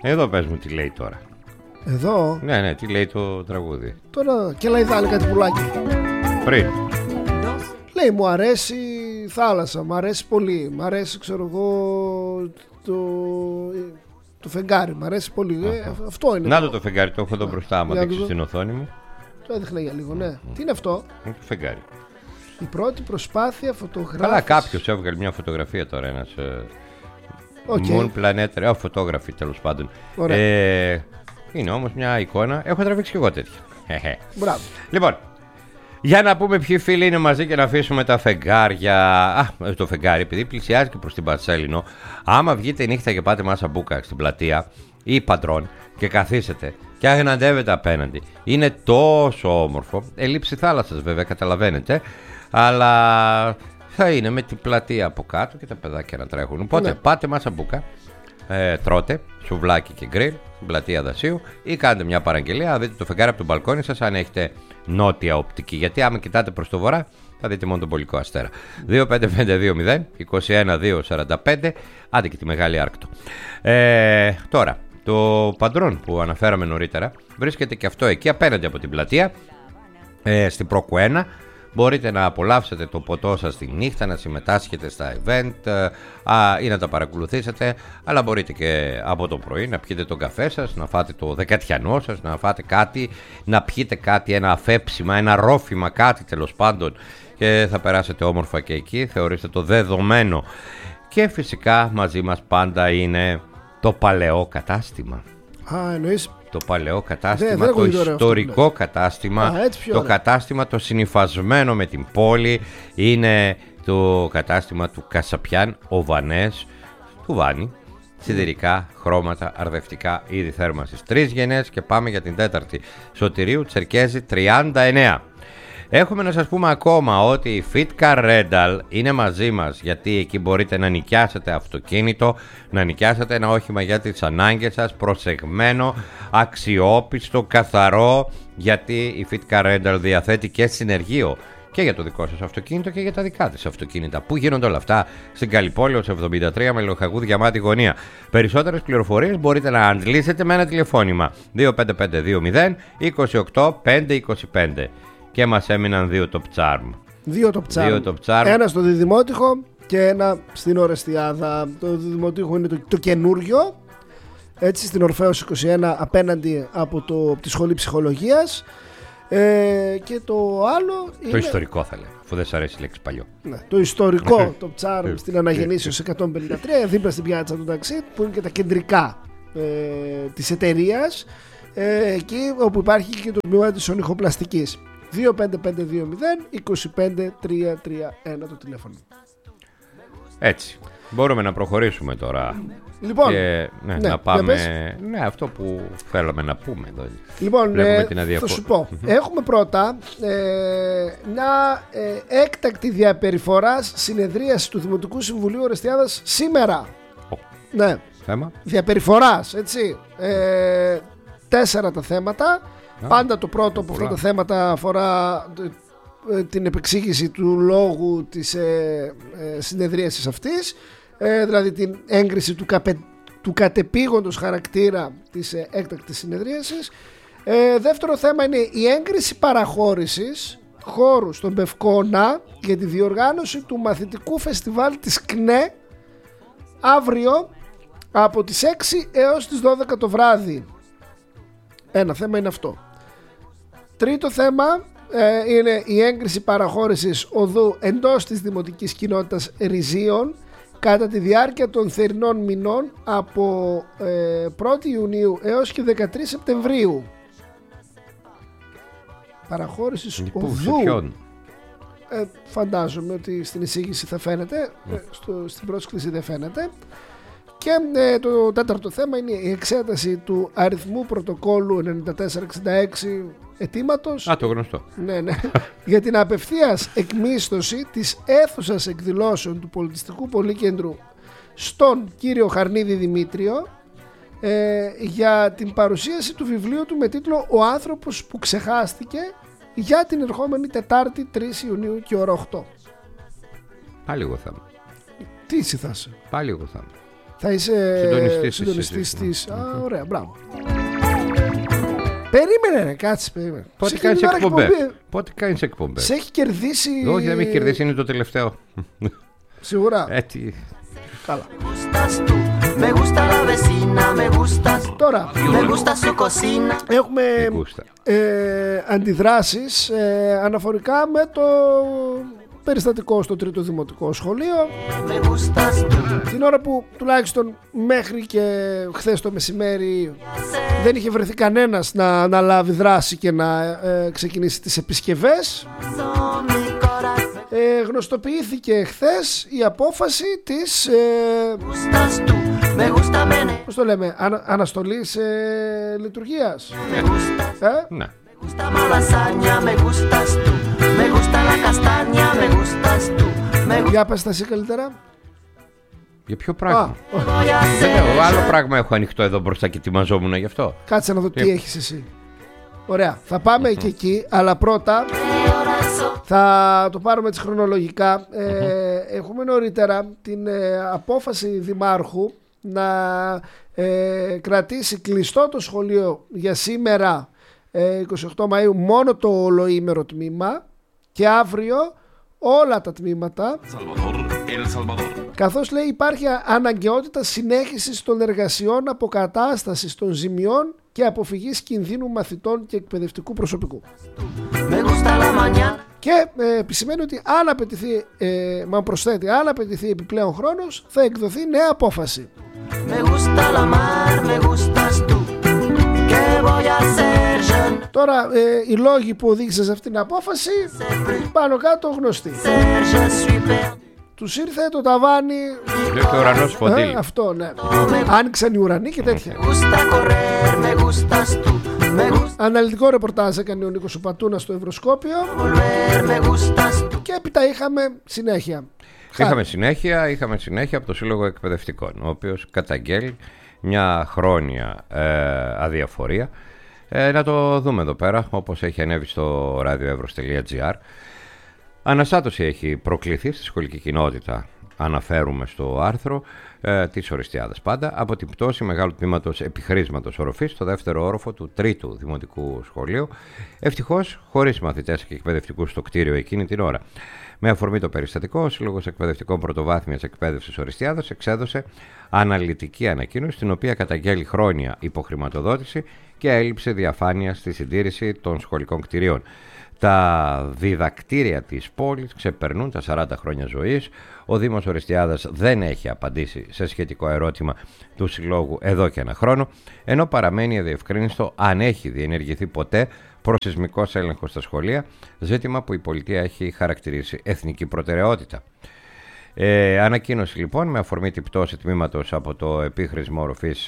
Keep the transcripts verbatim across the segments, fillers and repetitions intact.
Εδώ πες μου τι λέει τώρα. Εδώ. Ναι, ναι, τι λέει το τραγούδι. Τώρα και λαϊδάνε κάτι πουλάκι. Πριν. Λέει μου αρέσει η θάλασσα, μου αρέσει πολύ. Μου αρέσει ξέρω εγώ το, το φεγγάρι, μου αρέσει πολύ. Ε, αυτό είναι. Να το το φεγγάρι, το έχω εδώ μπροστά μου, δείξω στην οθόνη μου. Το έδειχνα για λίγο, ναι. Mm. Τι είναι αυτό? Είναι το φεγγάρι. Η πρώτη προσπάθεια φωτογράφηση. Καλά, κάποιος έβγαλε μια φωτογραφία τώρα, ένας okay. Moon Planet, oh, φωτόγραφη τέλος πάντων. Ε, είναι όμως μια εικόνα, έχω τραβήξει και εγώ τέτοια. Μπράβο. Λοιπόν, για να πούμε ποιοι φίλοι είναι μαζί και να αφήσουμε τα φεγγάρια. Α, το φεγγάρι, επειδή πλησιάζει και προς την Παρσέλινο, άμα βγείτε νύχτα και πάτε Μάσα Μπούκα στην πλατεία ή Παντρών και καθίσετε και αγναντεύετε απέναντι, είναι τόσο όμορφο. Ελείψη θάλασσας βέβαια, καταλαβαίνετε, αλλά θα είναι με την πλατεία από κάτω και τα παιδάκια να τρέχουν. Οπότε ναι. Πάτε Μάσα Μπούκα, ε, τρώτε σουβλάκι και γκριλ στην πλατεία Δασίου ή κάντε μια παραγγελία, δείτε το φεγγάρι από τον μπαλκόνι σας αν έχετε νότια οπτική. Γιατί άμα κοιτάτε προς το βορρά θα δείτε μόνο τον Πολικό Αστέρα. δύο πέντε πέντε δύο μηδέν είκοσι ένα δύο σαράντα πέντε, άντε και τη Μεγάλη Άρκτο. Ε, τώρα, το Παντρών που αναφέραμε νωρίτερα βρίσκεται και αυτό εκεί απέναντι από την πλατεία, ε, στην Πρόκου ένα. Μπορείτε να απολαύσετε το ποτό σας τη νύχτα, να συμμετάσχετε στα event α, ή να τα παρακολουθήσετε, αλλά μπορείτε και από το πρωί να πιείτε τον καφέ σας, να φάτε το δεκατιανό σας, να φάτε κάτι, να πιείτε κάτι, ένα αφέψιμα, ένα ρόφημα, κάτι τέλος πάντων, και θα περάσετε όμορφα και εκεί, θεωρήστε το δεδομένο. Και φυσικά μαζί μας πάντα είναι το παλαιό κατάστημα. Α, εννοείς. Το παλαιό κατάστημα, δεν, δεν το ιστορικό αυτό, κατάστημα, Α, το ωραία. κατάστημα το συνυφασμένο με την πόλη, είναι το κατάστημα του Κασαπιάν, ο Βανές, του Βάνη, σιδηρικά, χρώματα, αρδευτικά, είδη θέρμανσης. Τρεις γενιές και πάμε για την τέταρτη. Σωτηρίου Τσερκέζη τριάντα εννέα. Έχουμε να σας πούμε ακόμα ότι η Fitcar Rental είναι μαζί μας, γιατί εκεί μπορείτε να νοικιάσετε αυτοκίνητο, να νοικιάσετε ένα όχημα για τις ανάγκες σας, προσεγμένο, αξιόπιστο, καθαρό, γιατί η Fitcar Rental διαθέτει και συνεργείο και για το δικό σας αυτοκίνητο και για τα δικά της αυτοκίνητα. Πού γίνονται όλα αυτά? Στην Καλυπόλεως εβδομήντα τρία με Λοχαγού Διαμάτη γωνία. Περισσότερες πληροφορίες μπορείτε να αντλήσετε με ένα τηλεφώνημα δύο πέντε πέντε δύο μηδέν είκοσι οκτώ πεντακόσια είκοσι πέντε. Και μας έμειναν δύο top charm. Δύο top charm. Δύο top charm. Ένα στο Διδημότυχο και ένα στην Ορεστιάδα. Το Διδημότυχο είναι το, το καινούριο. Έτσι, στην Ορφέως είκοσι ένα απέναντι από, το, από τη Σχολή Ψυχολογίας. Ε, και το άλλο το είναι... ιστορικό θα λέω, αφού δεν σ' αρέσει η λέξη παλιό. Ναι, το ιστορικό top charm στην Αναγεννήσεως εκατόν πενήντα τρία, δίπλα στην πιάτσα του Ταξί, που είναι και τα κεντρικά ε, της εταιρείας. Ε, εκεί όπου υπάρχει και το τμήμα της ονυχοπλαστικής. δύο πέντε πέντε δύο μηδέν είκοσι πέντε τριακόσια τριάντα ένα το τηλέφωνο. Έτσι. Μπορούμε να προχωρήσουμε τώρα. Λοιπόν, και, ναι, ναι, να πάμε. Ναι, αυτό που θέλαμε να πούμε εδώ. Λοιπόν, ε, την θα σου πω. Έχουμε πρώτα ε, μια ε, έκτακτη διαπεριφορά συνεδρίαση του Δημοτικού Συμβουλίου Ορεστιάδας σήμερα. Oh. Ναι. Θέμα. Διαπεριφοράς, έτσι. Ε, τέσσερα τα θέματα. Ah. Πάντα το πρώτο από αυτά τα θέματα αφορά την επεξήγηση του λόγου της ε, ε, συνεδρίασης αυτής, ε, δηλαδή την έγκριση του, καπε, του κατεπήγοντος χαρακτήρα της ε, έκτακτης συνεδρίασης. Ε, δεύτερο θέμα είναι η έγκριση παραχώρησης χώρου στον Πευκόνα για τη διοργάνωση του μαθητικού φεστιβάλ της ΚΝΕ αύριο από τις έξι έως τις δώδεκα το βράδυ. Ένα θέμα είναι αυτό. Τρίτο θέμα ε, είναι η έγκριση παραχώρησης οδού εντός της Δημοτικής Κοινότητας Ριζίων κατά τη διάρκεια των θερινών μηνών από ε, πρώτη Ιουνίου έως και δεκατρείς Σεπτεμβρίου. Παραχώρησης οδού. Ε, φαντάζομαι ότι στην εισήγηση θα φαίνεται, ε, στο, στην πρόσκληση δεν φαίνεται. Και ε, το τέταρτο θέμα είναι η εξέταση του αριθμού πρωτοκόλλου ενενήντα τέσσερα εξήντα έξι αιτήματος. Α, το γνωστό. Ναι, ναι. Για την απευθείας εκμίσθωση της αίθουσας εκδηλώσεων του Πολιτιστικού Πολύκεντρου στον κύριο Χαρνίδη Δημήτριο ε, για την παρουσίαση του βιβλίου του με τίτλο «Ο άνθρωπος που ξεχάστηκε» για την ερχόμενη Τετάρτη τρεις Ιουνίου και ώρα οκτώ. Πάλι εγώ θα είμαι. Τι εσύ θα είσαι? Πάλι εγώ θα είμαι. Θα είσαι συντονιστής, συντονιστής της. Α, ωραία, μπράβο. Περίμενε, ρε, κάτσε, περίμενε. Πότε κάνεις εκπομπές. Πότε κάνεις εκπομπές. Σε έχει κερδίσει. Όχι, δεν με έχει κερδίσει, είναι το τελευταίο. Σίγουρα. Έτσι. Καλά. Τώρα έχουμε ε, αντιδράσεις ε, αναφορικά με το περιστατικό στο τρίτο δημοτικό σχολείο. Την ώρα που τουλάχιστον μέχρι και χθες το μεσημέρι δεν είχε βρεθεί κανένας να αναλάβει δράση και να ε, ξεκινήσει τις επισκευές. Ε, γνωστοποιήθηκε χθες η απόφαση της ε, πώς το λέμε, ανα, αναστολής ε, λειτουργίας. ε? Ναι. Για πες τα εσύ καλύτερα. Για ποιο πράγμα? Δεν, άλλο πράγμα έχω ανοιχτό εδώ μπροστά και ετοιμαζόμουν γι' αυτό. Κάτσε να δω τι έχεις εσύ. Ωραία, θα πάμε και εκεί, αλλά πρώτα θα το πάρουμε έτσι χρονολογικά. ε, Έχουμε νωρίτερα την ε, απόφαση δημάρχου να ε, κρατήσει κλειστό το σχολείο για σήμερα, ε, εικοστή ογδόη Μαΐου, μόνο το ολοήμερο τμήμα, και αύριο όλα τα τμήματα, καθώς λέει υπάρχει αναγκαιότητα συνέχισης των εργασιών αποκατάστασης των ζημιών και αποφυγής κινδύνου μαθητών και εκπαιδευτικού προσωπικού. Και ε, επισημαίνει ότι αν απαιτηθεί, ε, μα προσθέτει, αν απαιτηθεί επιπλέον χρόνος, θα εκδοθεί νέα απόφαση. Τώρα ε, οι λόγοι που οδήγησαν σε αυτήν την απόφαση πάνω κάτω γνωστοί. Τους ήρθε το ταβάνι. Και ο ουρανός φωτίλει. ε, Αυτό, ναι. Άνοιξαν οι ουρανοί και τέτοια. Αναλυτικό ρεπορτάζ έκανε ο Νίκος Πατούνας στο Ευρωσκόπιο. Και έπειτα είχαμε συνέχεια. Είχαμε συνέχεια, είχαμε συνέχεια από το Σύλλογο Εκπαιδευτικών, ο οποίος καταγγέλει μια χρόνια ε, αδιαφορία. Ε, να το δούμε εδώ πέρα, όπως έχει ανέβει στο radioevros τελεία gr. Αναστάτωση έχει προκληθεί στη σχολική κοινότητα, αναφέρουμε στο άρθρο ε, της Οριστιάδας πάντα, από την πτώση μεγάλου τμήματος επιχρήσματος οροφής στο δεύτερο όροφο του τρίτου δημοτικού σχολείου, ευτυχώς χωρίς μαθητές και εκπαιδευτικούς στο κτίριο εκείνη την ώρα. Με αφορμή το περιστατικό, ο Σύλλογος Εκπαιδευτικών Πρωτοβάθμιας Εκπαίδευσης Οριστιάδας εξέδωσε αναλυτική ανακοίνωση, στην οποία καταγγέλει χρόνια υποχρηματοδότηση και έλλειψη διαφάνεια στη συντήρηση των σχολικών κτηρίων. Τα διδακτήρια της πόλης ξεπερνούν τα σαράντα χρόνια ζωής. Ο Δήμος Οριστιάδας δεν έχει απαντήσει σε σχετικό ερώτημα του Συλλόγου εδώ και ένα χρόνο, ενώ παραμένει αδιευκρίνιστο αν έχει διενεργηθεί ποτέ προσεισμικός έλεγχος στα σχολεία, ζήτημα που η πολιτεία έχει χαρακτηρίσει εθνική προτεραιότητα. Ε, ανακοίνωση λοιπόν με αφορμή την πτώση τμήματος από το επίχρησμο οροφής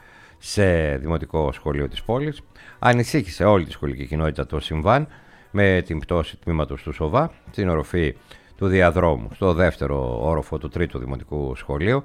σε δημοτικό σχολείο της πόλης. Ανησύχησε όλη τη σχολική κοινότητα το συμβάν με την πτώση τμήματος του ΣΟΒΑ στην οροφή του διαδρόμου στο δεύτερο όροφο του τρίτου δημοτικού σχολείου.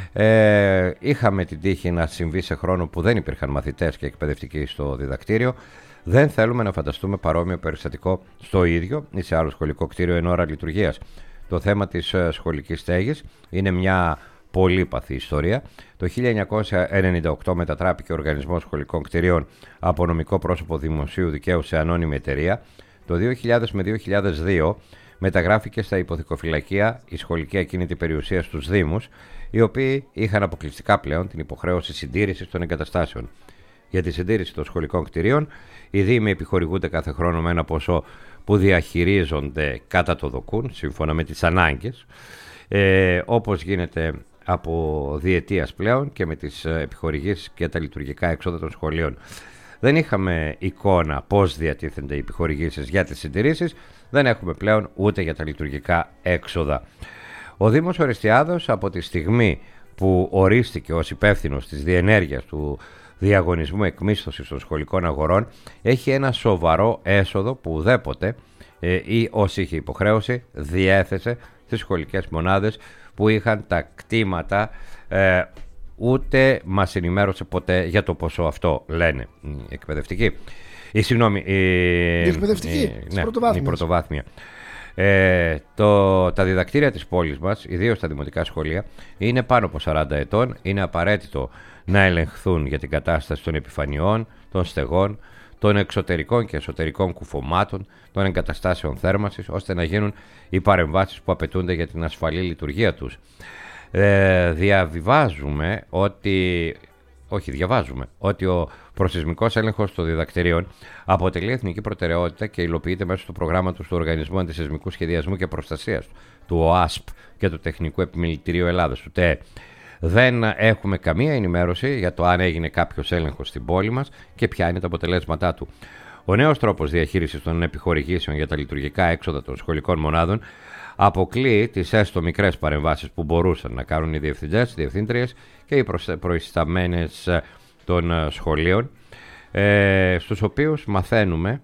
Ε, είχαμε την τύχη να συμβεί σε χρόνο που δεν υπήρχαν μαθητές και εκπαιδευτικοί στο διδακτήριο. Δεν θέλουμε να φανταστούμε παρόμοιο περιστατικό στο ίδιο ή σε άλλο σχολικό κτίριο εν ώρα λειτουργίας. Το θέμα της σχολικής στέγης είναι μια πολύπαθη ιστορία. Το χίλια εννιακόσια ενενήντα οκτώ μετατράπηκε ο Οργανισμός Σχολικών Κτηρίων από νομικό πρόσωπο δημοσίου δικαίου σε ανώνυμη εταιρεία. Το δύο χιλιάδες με δύο χιλιάδες δύο μεταγράφηκε στα υποθηκοφυλακεία η σχολική ακίνητη περιουσία στους Δήμους, οι οποίοι είχαν αποκλειστικά πλέον την υποχρέωση συντήρησης των εγκαταστάσεων. Για τη συντήρηση των σχολικών κτηρίων, οι Δήμοι επιχορηγούνται κάθε χρόνο με ένα ποσό που διαχειρίζονται κατά το δοκούν, σύμφωνα με τις ανάγκες, ε, όπως γίνεται από διετίας πλέον και με τις επιχορηγήσεις και τα λειτουργικά έξοδα των σχολείων. Δεν είχαμε εικόνα πώς διατίθενται οι επιχορηγήσεις για τις συντηρήσεις, δεν έχουμε πλέον ούτε για τα λειτουργικά έξοδα. Ο Δήμος Οριστιάδος, από τη στιγμή που ορίστηκε ως υπεύθυνος της διενέργειας του διαγωνισμού εκμίσθωσης των σχολικών αγορών, έχει ένα σοβαρό έσοδο που ουδέποτε ε, ή όσοι είχε υποχρέωση διέθεσε στις σχολικές μονάδες που είχαν τα κτήματα, ε, ούτε μας ενημέρωσε ποτέ για το ποσό αυτό, λένε οι εκπαιδευτικοί. Η, συγγνώμη, η, η εκπαιδευτική, η, ναι, η πρωτοβάθμια. Ε, το, τα διδακτήρια της πόλης μας, ιδίως τα δημοτικά σχολεία, είναι πάνω από σαράντα ετών. Είναι απαραίτητο να ελεγχθούν για την κατάσταση των επιφανειών, των στεγών, των εξωτερικών και εσωτερικών κουφωμάτων, των εγκαταστάσεων θέρμανσης, ώστε να γίνουν οι παρεμβάσεις που απαιτούνται για την ασφαλή λειτουργία τους. Ε, διαβιβάζουμε ότι... Όχι, διαβάζουμε ότι ο προσεισμικός έλεγχος των διδακτηρίων αποτελεί εθνική προτεραιότητα και υλοποιείται μέσω του προγράμματος του Οργανισμού Αντισεισμικού Σχεδιασμού και Προστασίας, του ΟΑΣΠ και του Τεχνικού Επιμελητηρίου Ελλάδας, του ΤΕΕ. Δεν έχουμε καμία ενημέρωση για το αν έγινε κάποιος έλεγχος στην πόλη μας και ποια είναι τα αποτελέσματά του. Ο νέος τρόπος διαχείρισης των επιχορηγήσεων για τα λειτουργικά έξοδα των σχολικών μονάδων αποκλείει τις έστω μικρές παρεμβάσεις που μπορούσαν να κάνουν οι διευθυντές, οι διευθύντριες και οι προϊσταμένες των σχολείων, ε, στους οποίους μαθαίνουμε,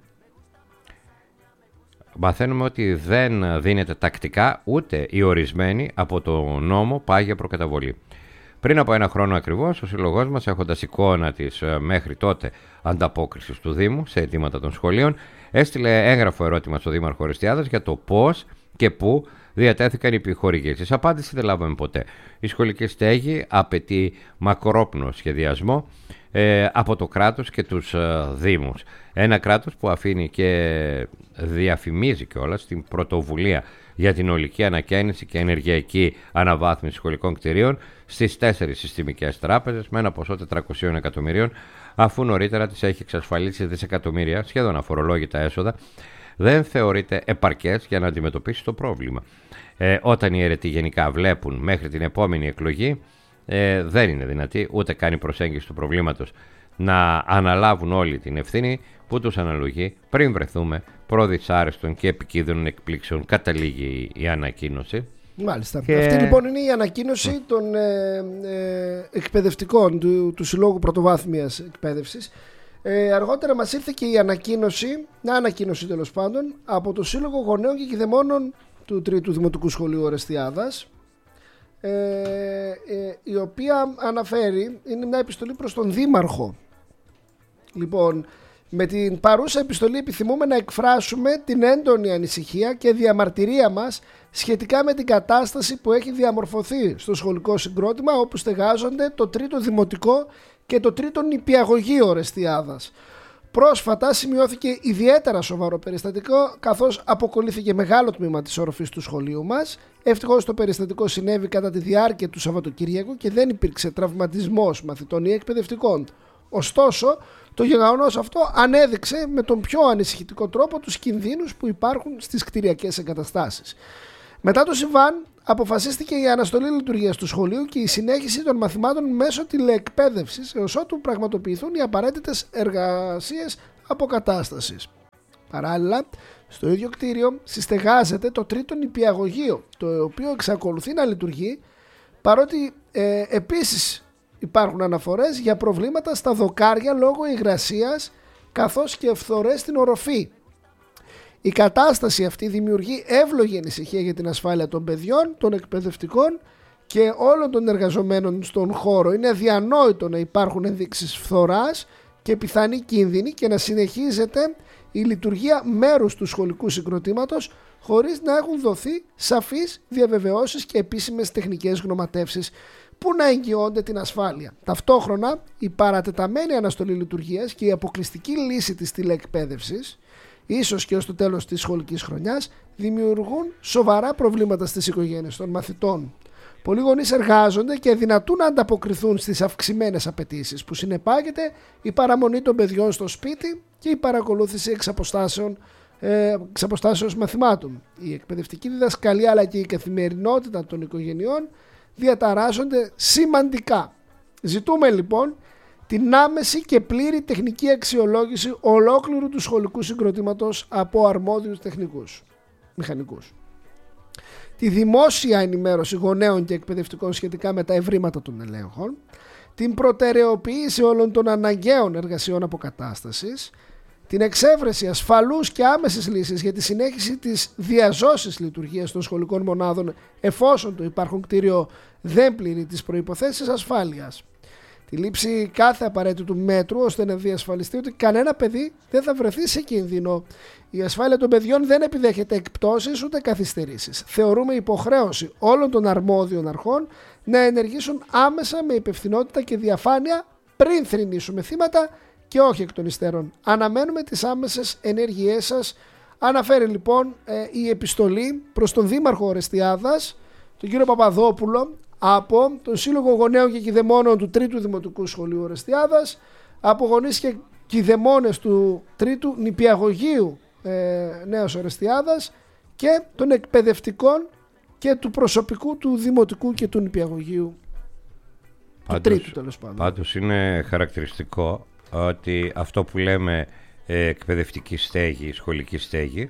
μαθαίνουμε ότι δεν δίνεται τακτικά ούτε η ορισμένη από το νόμο πάγια προκαταβολή. Πριν από ένα χρόνο ακριβώς, ο σύλλογός μας, έχοντας εικόνα της μέχρι τότε ανταπόκρισης του Δήμου σε αιτήματα των σχολείων, έστειλε έγγραφο ερώτημα στο Δήμαρχο Ορεστιάδας για το πώς και πού διατέθηκαν οι επιχορηγήσεις. Απάντηση δεν λάβαμε ποτέ. Η σχολική στέγη απαιτεί μακρόπνο σχεδιασμό ε, από το κράτος και τους ε, δήμους. Ένα κράτος που αφήνει και διαφημίζει κιόλας την πρωτοβουλία για την ολική ανακαίνιση και ενεργειακή αναβάθμιση σχολικών κτηρίων στις τέσσερις συστημικές τράπεζες με ένα ποσό τετρακόσια εκατομμυρίων, αφού νωρίτερα τις έχει εξασφαλίσει δισεκατομμύρια σχεδόν αφορολόγητα έσοδα. Δεν θεωρείται επαρκές για να αντιμετωπίσει το πρόβλημα. Ε, όταν οι αιρετοί γενικά βλέπουν μέχρι την επόμενη εκλογή, ε, δεν είναι δυνατή ούτε καν η προσέγγιση του προβλήματος να αναλάβουν όλη την ευθύνη που τους αναλογεί πριν βρεθούμε προδυσάρεστων και επικίνδυνων εκπλήξεων, καταλήγει η ανακοίνωση. Μάλιστα. Και... Αυτή λοιπόν είναι η ανακοίνωση των ε, ε, εκπαιδευτικών του, του Συλλόγου Πρωτοβάθμιας Εκπαίδευσης. Ε, αργότερα μας ήρθε και η ανακοίνωση, μια ανακοίνωση τέλος πάντων, από το Σύλλογο Γονέων και Κηδεμόνων του Τρίτου Δημοτικού Σχολείου Ορεστιάδας, ε, ε, η οποία αναφέρει, είναι μια επιστολή προς τον Δήμαρχο. Λοιπόν, με την παρούσα επιστολή επιθυμούμε να εκφράσουμε την έντονη ανησυχία και διαμαρτυρία μας σχετικά με την κατάσταση που έχει διαμορφωθεί στο σχολικό συγκρότημα, όπου στεγάζονται το Τρίτο Δημοτικό και το Τρίτο Νηπιαγωγείο Ορεστιάδας. Πρόσφατα σημειώθηκε ιδιαίτερα σοβαρό περιστατικό, καθώς αποκολλήθηκε μεγάλο τμήμα της όροφης του σχολείου μας. Ευτυχώς το περιστατικό συνέβη κατά τη διάρκεια του Σαββατοκυριακού και δεν υπήρξε τραυματισμός μαθητών ή εκπαιδευτικών. Ωστόσο, το γεγονός αυτό ανέδειξε με τον πιο ανησυχητικό τρόπο τους κινδύνους που υπάρχουν στις κτηριακές εγκαταστάσεις. Μετά το συμβάν, αποφασίστηκε η αναστολή λειτουργίας του σχολείου και η συνέχιση των μαθημάτων μέσω τηλεεκπαίδευσης έως ότου πραγματοποιηθούν οι απαραίτητες εργασίες αποκατάστασης. Παράλληλα, στο ίδιο κτίριο συστεγάζεται το Τρίτο Νηπιαγωγείο, το οποίο εξακολουθεί να λειτουργεί, παρότι ε, επίσης υπάρχουν αναφορές για προβλήματα στα δοκάρια λόγω υγρασίας, καθώς και φθορές στην οροφή. Η κατάσταση αυτή δημιουργεί εύλογη ανησυχία για την ασφάλεια των παιδιών, των εκπαιδευτικών και όλων των εργαζομένων στον χώρο. Είναι αδιανόητο να υπάρχουν ενδείξεις φθοράς και πιθανή κίνδυνη και να συνεχίζεται η λειτουργία μέρους του σχολικού συγκροτήματος χωρίς να έχουν δοθεί σαφείς διαβεβαιώσεις και επίσημες τεχνικές γνωματεύσεις που να εγγυώνται την ασφάλεια. Ταυτόχρονα, η παρατεταμένη αναστολή λειτουργίας και η αποκλειστική λύση της τηλεεκπαίδευσης, ίσως και ως το τέλος της σχολικής χρονιάς, δημιουργούν σοβαρά προβλήματα στις οικογένειες των μαθητών. Πολλοί γονείς εργάζονται και αδυνατούν να ανταποκριθούν στις αυξημένες απαιτήσεις που συνεπάγεται η παραμονή των παιδιών στο σπίτι και η παρακολούθηση εξ αποστάσεων, ε, εξ αποστάσεως μαθημάτων. Η εκπαιδευτική διδασκαλία αλλά και η καθημερινότητα των οικογενειών διαταράσσονται σημαντικά. Ζητούμε λοιπόν την άμεση και πλήρη τεχνική αξιολόγηση ολόκληρου του σχολικού συγκροτήματος από αρμόδιους τεχνικούς, μηχανικούς. Τη δημόσια ενημέρωση γονέων και εκπαιδευτικών σχετικά με τα ευρήματα των ελέγχων, την προτεραιοποίηση όλων των αναγκαίων εργασιών αποκατάστασης, την εξέβρεση ασφαλούς και άμεσης λύσης για τη συνέχιση της διαζώσης λειτουργίας των σχολικών μονάδων εφόσον το υπάρχον κτίριο δεν πληρεί τις προϋποθέσεις ασφάλειας, τη λήψη κάθε απαραίτητου μέτρου ώστε να διασφαλιστεί ότι κανένα παιδί δεν θα βρεθεί σε κίνδυνο. Η ασφάλεια των παιδιών δεν επιδέχεται εκπτώσεις ούτε καθυστερήσεις. Θεωρούμε υποχρέωση όλων των αρμόδιων αρχών να ενεργήσουν άμεσα με υπευθυνότητα και διαφάνεια πριν θρηνήσουμε θύματα και όχι εκ των υστέρων. Αναμένουμε τις άμεσες ενέργειές σας. Αναφέρει λοιπόν ε, η επιστολή προς τον Δήμαρχο Ορεστιάδας, τον κύριο Παπαδόπουλο, από τον Σύλλογο Γονέων και Κηδεμόνων του Τρίτου Δημοτικού Σχολείου Ορεστιάδας, από γονείς και κηδεμόνες του Τρίτου Νηπιαγωγείου ε, Νέας Ορεστιάδας και των εκπαιδευτικών και του προσωπικού του Δημοτικού και του Νηπιαγωγείου του Τρίτου, τέλος πάντων. Πάντως είναι χαρακτηριστικό ότι αυτό που λέμε ε, εκπαιδευτική στέγη, σχολική στέγη,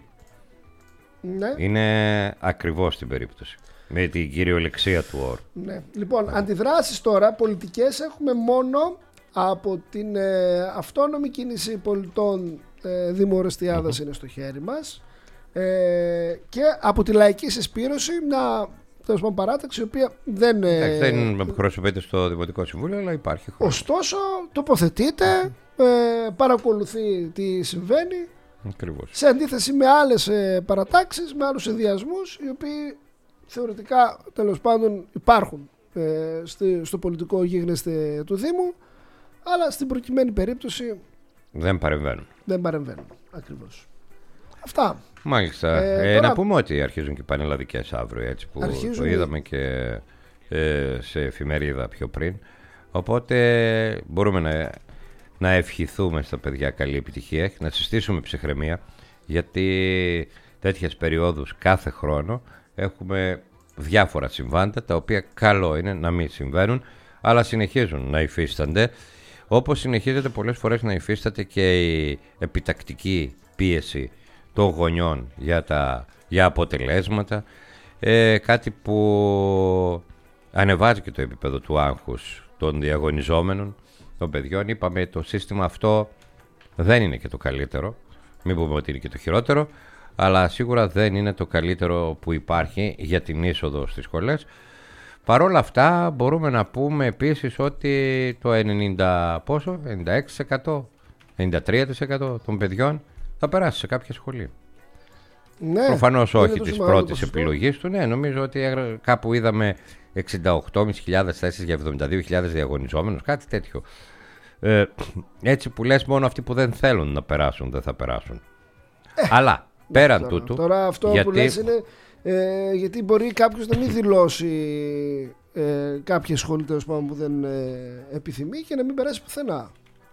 ναι, είναι ακριβώς την περίπτωση. Με την κυριολεξία του όρου. Ναι. Λοιπόν, αντιδράσεις τώρα πολιτικές έχουμε μόνο από την ε, αυτόνομη κίνηση πολιτών ε, Δήμου Ορεστιάδας, mm-hmm. είναι στο χέρι μας, ε, και από τη λαϊκή συσπήρωση, μια τέλος πάντων παράταξη η οποία δεν, ε, δεν εκπροσωπείται στο Δημοτικό Συμβούλιο, αλλά υπάρχει χώρο. Ωστόσο τοποθετείται, ε, παρακολουθεί τι συμβαίνει. Ακριβώς. Σε αντίθεση με άλλες ε, παρατάξεις, με άλλους ενδιασμούς οι οποίοι θεωρητικά τέλος πάντων υπάρχουν ε, στη, στο πολιτικό γίγνεσθε του Δήμου, αλλά στην προκειμένη περίπτωση δεν παρεμβαίνουν. Δεν παρεμβαίνουν, ακριβώς. Αυτά. Μάλιστα. Ε, ε, τώρα... Να πούμε ότι αρχίζουν και οι πανελλαδικές αύριο, έτσι, που αρχίζουν... το είδαμε και ε, σε εφημερίδα πιο πριν. Οπότε μπορούμε να, να ευχηθούμε στα παιδιά καλή επιτυχία, να συστήσουμε ψυχραιμία, γιατί τέτοιες περιόδους κάθε χρόνο έχουμε διάφορα συμβάντα, τα οποία καλό είναι να μην συμβαίνουν, αλλά συνεχίζουν να υφίστανται, όπως συνεχίζεται πολλές φορές να υφίσταται και η επιτακτική πίεση των γονιών για, τα, για αποτελέσματα, ε, κάτι που ανεβάζει και το επίπεδο του άγχους των διαγωνιζόμενων, των παιδιών. Είπαμε, το σύστημα αυτό δεν είναι και το καλύτερο, μην πούμε ότι είναι και το χειρότερο, αλλά σίγουρα δεν είναι το καλύτερο που υπάρχει για την είσοδο στις σχολές. Παρ' όλα αυτά μπορούμε να πούμε επίσης ότι το ενενήντα, πόσο, ενενήντα έξι τοις εκατό, ενενήντα τρία τοις εκατό των παιδιών θα περάσει σε κάποια σχολή. Ναι, προφανώς όχι της πρώτης επιλογής του. Ναι, νομίζω ότι κάπου είδαμε εξήντα οκτώ χιλιάδες θέσεις για εβδομήντα δύο χιλιάδες διαγωνιζόμενους, κάτι τέτοιο. Ε, έτσι που λες, μόνο αυτοί που δεν θέλουν να περάσουν δεν θα περάσουν. Ε, αλλά πέραν τώρα, τούτου. Τώρα αυτό γιατί... που λες είναι ε, γιατί μπορεί κάποιος να μην δηλώσει ε, κάποια σχολή τέλος πάντων που δεν ε, επιθυμεί και να μην περάσει πουθενά.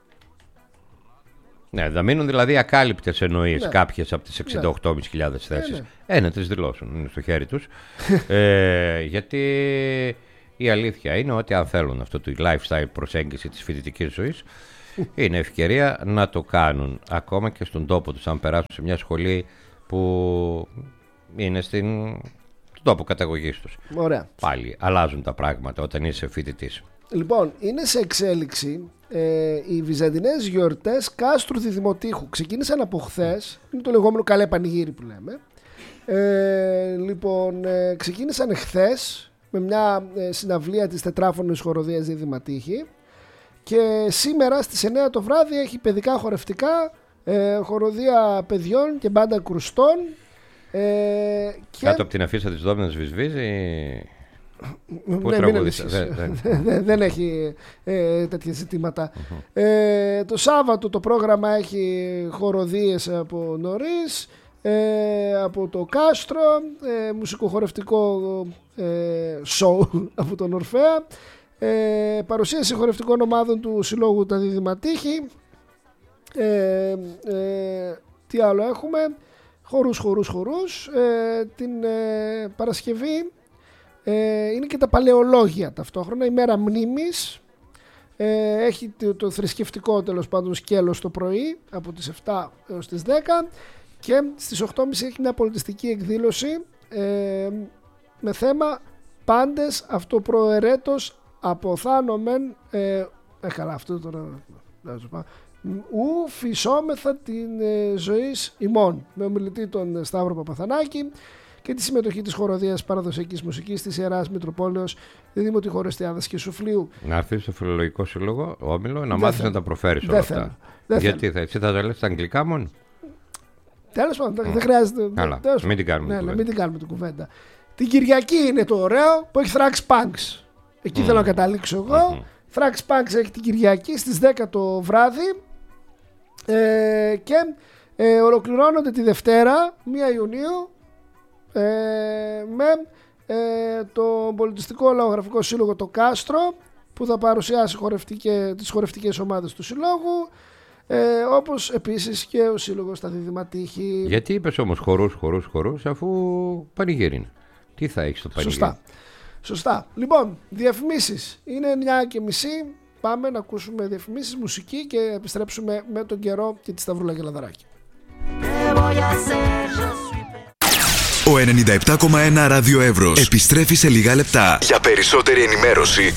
Ναι, θα μείνουν δηλαδή ακάλυπτες εννοείς, ναι, κάποιες από τις εξήντα οκτώ χιλιάδες ναι. θέσεις. Ναι, ναι. Ε, να τις δηλώσουν, είναι στο χέρι τους. ε, γιατί η αλήθεια είναι ότι αν θέλουν αυτό το lifestyle προσέγγιση της φοιτητικής ζωής, είναι ευκαιρία να το κάνουν ακόμα και στον τόπο τους, αν περάσουν σε μια σχολή που είναι στην, στον τόπο καταγωγής τους. Ωραία. Πάλι αλλάζουν τα πράγματα όταν είσαι φοιτητής. Λοιπόν, είναι σε εξέλιξη ε, οι βυζαντινές γιορτές Κάστρου Διδημοτήχου. Ξεκίνησαν από χθες, είναι το λεγόμενο καλέ πανηγύρι που λέμε. Ε, λοιπόν, ε, ξεκίνησαν χθες με μια ε, συναυλία της τετράφωνης χοροδίας Διδηματήχη και σήμερα στις εννιά το βράδυ έχει παιδικά χορευτικά, ε, χοροδία παιδιών και μπάντα κρουστών. Ε, και... Κάτω από την αφίσα της Δόμηνας Βυσβίζη. Πού ναι, τραγούδισε? δεν, δεν, δεν έχει ε, τέτοια ζητήματα. Uh-huh. Ε, το Σάββατο το πρόγραμμα έχει χοροδίες από νωρίς, ε, από το Κάστρο, ε, μουσικοχορευτικό ε, show από τον Ορφέα, ε, παρουσίαση χορευτικών ομάδων του Συλλόγου τα Διδηματήχη. Ε, ε, τι άλλο έχουμε? Χορούς, χορούς, χορούς. Ε, την ε, Παρασκευή ε, είναι και τα παλαιολόγια ταυτόχρονα, η μέρα μνήμης. Ε, έχει το, το θρησκευτικό τέλος πάντων σκέλος το πρωί από τις επτά έως τις δέκα και στις οκτώ και μισή έχει μια πολιτιστική εκδήλωση ε, με θέμα πάντες αυτοπροαιρέτως αποθάνομεν ε, ε, καλά αυτό τώρα ου φυσόμεθα την ε, ζωής ημών, με ομιλητή τον Σταύρο Παπαθανάκη και τη συμμετοχή της χοροδίας παραδοσιακής μουσικής της Ιεράς Μητροπόλεως Δημοτικού Χορεστιάδας και Σουφλίου. Να έρθεις στο Φιλολογικό Σύλλογο, Όμιλο, να μάθεις να τα προφέρεις όλα θέλω. αυτά. Δεν Γιατί θα, εσύ θα τα λες στα αγγλικά μόνο. Τέλος πάντων, mm. δεν χρειάζεται. Καλά, τέλος, μην την κάνουμε, ναι, την ναι, μην την κάνουμε την κουβέντα. Την Κυριακή είναι το ωραίο που έχει Thrax Punks. Εκεί mm. θέλω να καταλήξω εγώ. Mm-hmm. Thrax Punks έχει την Κυριακή στις δέκα το βράδυ ε, και ε, ολοκληρώνονται τη Δευτέρα πρώτη Ιουνίου ε, με ε, το Πολιτιστικό Λαογραφικό Σύλλογο το Κάστρο, που θα παρουσιάσει χορευτικές, τις χορευτικές ομάδες του συλλόγου, ε, όπως επίσης και ο σύλλογος στα Δίδυμα Τύχη. Γιατί είπες όμως χορούς, χορούς, χορούς, αφού πανηγύρι είναι? Τι θα έχεις στο πανηγύρι? Σωστά. Σωστά. Λοιπόν, διαφημίσεις. Είναι εννιά και μισή. Πάμε να ακούσουμε διαφημίσεις, μουσική και επιστρέψουμε με τον καιρό και τη Σταυρούλα Γελαδαράκη. Ο ενενήντα επτά κόμμα ένα Ράδιο Εύρος επιστρέφει σε λίγα λεπτά. Για περισσότερη ενημέρωση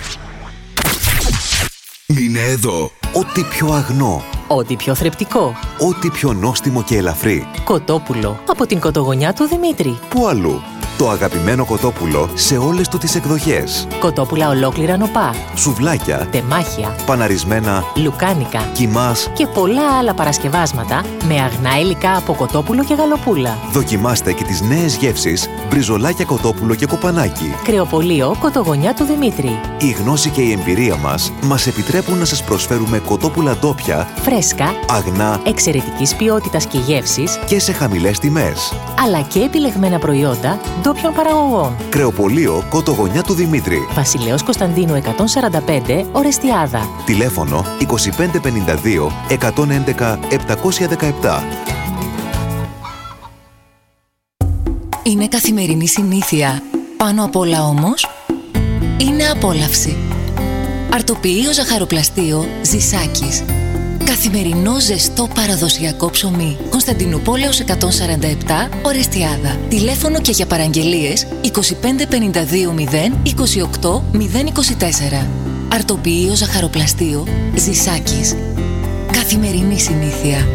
μείνε εδώ. Ό,τι πιο αγνό, ό,τι πιο θρεπτικό, ό,τι πιο νόστιμο και ελαφρύ. Κοτόπουλο από την κοτογονιά του Δημήτρη. Πού αλλού? Το αγαπημένο κοτόπουλο σε όλες του τις εκδοχές. Κοτόπουλα ολόκληρα νοπά, σουβλάκια, τεμάχια, παναρισμένα, λουκάνικα, κιμάς και πολλά άλλα παρασκευάσματα με αγνά υλικά από κοτόπουλο και γαλοπούλα. Δοκιμάστε και τις νέες γεύσεις μπριζολάκια κοτόπουλο και κοπανάκι. Κρεοπωλείο Κοτογονιά του Δημήτρη. Η γνώση και η εμπειρία μας μας επιτρέπουν να σας προσφέρουμε κοτόπουλα ντόπια, φρέσκα, αγνά, εξαιρετικής ποιότητας και γεύσης και σε χαμηλές τιμές. Αλλά και επιλεγμένα προϊόντα ντόπιων παραγωγών. Κρεοπωλείο Κοτογονιά του Δημήτρη. Βασιλέως Κωνσταντίνου εκατόν σαράντα πέντε, Ορεστιάδα. Τηλέφωνο είκοσι πέντε πενήντα δύο εκατόν έντεκα επτακόσια δεκαεπτά. Είναι καθημερινή συνήθεια. Πάνω απ' όλα όμως, είναι απόλαυση. Αρτοποιείο ζαχαροπλαστείο Ζησάκης. Καθημερινό ζεστό παραδοσιακό ψωμί. Κωνσταντινούπολεως εκατόν σαράντα επτά, Ορεστιάδα. Τηλέφωνο και για παραγγελίες είκοσι πέντε πενήντα δύο μηδέν είκοσι οκτώ μηδέν είκοσι τέσσερα. Αρτοποιείο ζαχαροπλαστείο Ζησάκης. Καθημερινή συνήθεια.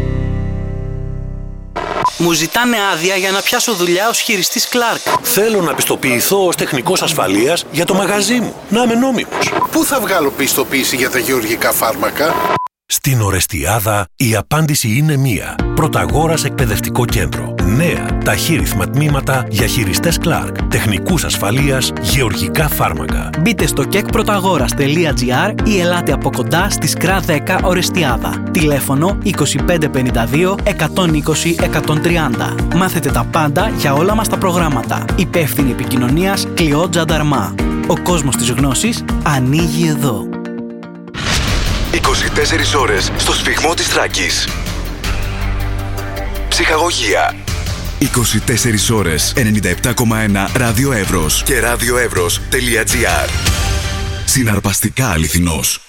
Μου ζητάνε άδεια για να πιάσω δουλειά ως χειριστής Clark. Θέλω να πιστοποιηθώ ως τεχνικός ασφαλείας για το μαγαζί μου. Να είμαι νόμιμος. Πού θα βγάλω πιστοποίηση για τα γεωργικά φάρμακα? Στην Ορεστιάδα η απάντηση είναι μία. Πρωταγόρας εκπαιδευτικό κέντρο. Νέα ταχύρυθμα τμήματα για χειριστές Clark. Τεχνικούς ασφαλείας, γεωργικά φάρμακα. Μπείτε στο κεκ πρωταγόρας τελεία τζι άρ ή ελάτε από κοντά στη ΣΚΡΑ δέκα Ορεστιάδα. Τηλέφωνο είκοσι πέντε πενήντα δύο εκατόν είκοσι εκατόν τριάντα. Μάθετε τα πάντα για όλα μας τα προγράμματα. Υπεύθυνη επικοινωνίας Κλειό Τζανταρμά. Ο κόσμος της γνώσης ανοίγει εδώ. είκοσι τέσσερις ώρες στο σφιγμό της Θράκης. Ψυχαγωγία. είκοσι τέσσερις ώρες ενενήντα επτά κόμμα ένα Ράδιο Εύρος και ραδιοεύρος τελεία τζι άρ. Συναρπαστικά αληθινός.